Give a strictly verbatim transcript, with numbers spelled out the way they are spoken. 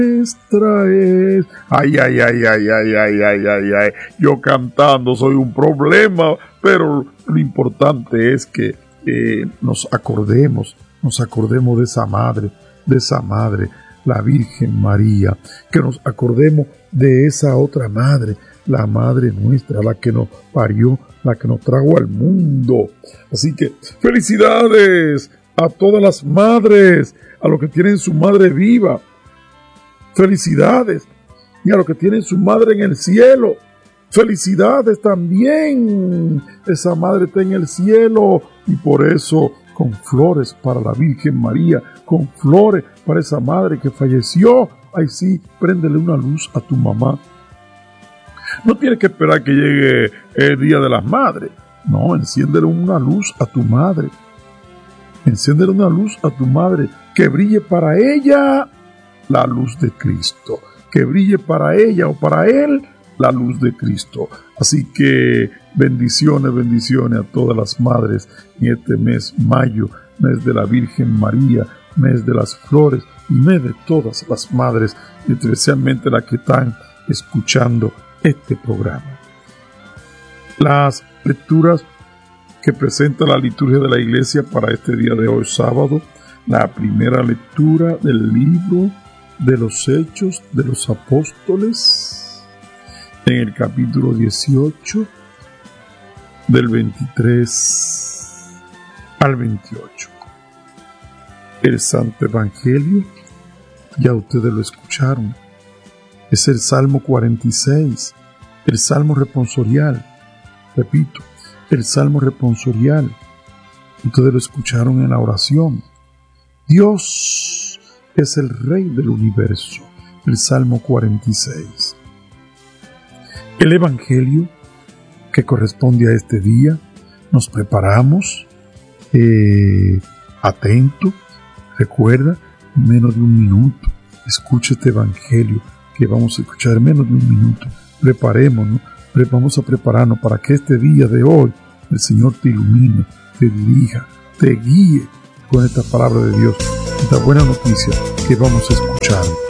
nuestra es. Ay, ay, ay, ay, ay, ay, ay, ay, ay. Yo cantando soy un problema, pero lo importante es que eh, nos acordemos, nos acordemos de esa madre, de esa madre, la Virgen María, que nos acordemos de esa otra madre, la madre nuestra, la que nos parió, la que nos trajo al mundo. Así que felicidades a todas las madres, a los que tienen su madre viva. Felicidades. Y a los que tienen su madre en el cielo. Felicidades también. Esa madre está en el cielo. Y por eso, con flores para la Virgen María, con flores para esa madre que falleció. Ay, sí, préndele una luz a tu mamá. No tienes que esperar que llegue el Día de las Madres. No, enciéndele una luz a tu madre. Enciéndele una luz a tu madre. Que brille para ella la luz de Cristo. Que brille para ella o para él la luz de Cristo. Así que bendiciones, bendiciones a todas las madres en este mes mayo, mes de la Virgen María, mes de las flores y mes de todas las madres, y especialmente las que están escuchando este programa. Las lecturas que presenta la liturgia de la iglesia para este día de hoy, sábado. La primera lectura del libro de los Hechos de los Apóstoles, en el capítulo dieciocho, del veintitrés al veintiocho. El Santo Evangelio, ya ustedes lo escucharon, es el Salmo cuarenta y seis, el Salmo responsorial. Repito, el Salmo responsorial. Ustedes lo escucharon en la oración. Dios es el Rey del universo. El Salmo cuarenta y seis. El Evangelio que corresponde a este día, nos preparamos, eh, atento, recuerda, menos de un minuto, escucha este Evangelio que vamos a escuchar en menos de un minuto. Preparémonos, vamos a prepararnos para que este día de hoy el Señor te ilumine, te dirija, te guíe con esta palabra de Dios, esta buena noticia que vamos a escuchar